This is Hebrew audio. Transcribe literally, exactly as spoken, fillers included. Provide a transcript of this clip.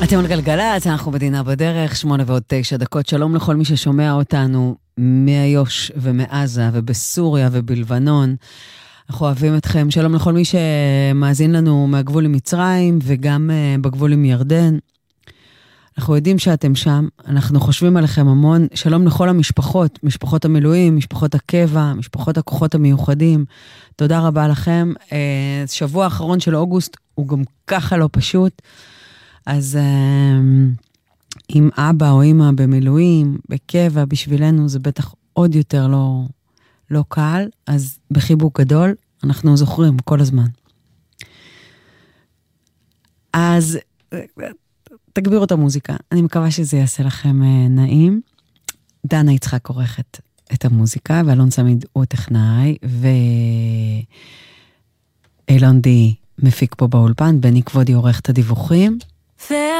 אתם על גלגלצ, אנחנו מדינה בדרך, שמונה ועוד תשע דקות. שלום לכל מי ששומע אותנו מאיו"ש ומעזה ובסוריה ובלבנון. אנחנו אוהבים אתכם. שלום לכל מי שמאזין לנו מהגבול עם מצרים וגם בגבול עם ירדן. אנחנו יודעים שאתם שם, אנחנו חושבים עליכם המון. שלום לכל המשפחות, משפחות המילואים, משפחות הקבע, משפחות הכוחות המיוחדים. תודה רבה לכם. שבוע האחרון של אוגוסט הוא גם ככה לא פשוט. אז עם אבא או אמא במילואים, בקבע, בשבילנו זה בטח עוד יותר לא, לא קל. אז בחיבוק גדול, אנחנו זוכרים כל הזמן. אז תגבירו את המוזיקה. אני מקווה שזה יעשה לכם נעים. דנה יצחק עורכת את המוזיקה, ואלון סמיד הוא טכנאי, ואילון די מפיק פה באולפן, בני כבודי עורך את הדיווחים.